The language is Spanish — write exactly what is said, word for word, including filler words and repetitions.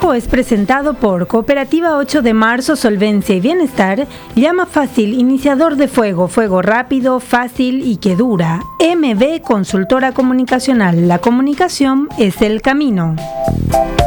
Info es presentado por Cooperativa ocho de marzo, Solvencia y Bienestar, Llama Fácil, iniciador de fuego, fuego rápido, fácil y que dura. M B Consultora Comunicacional, la comunicación es el camino.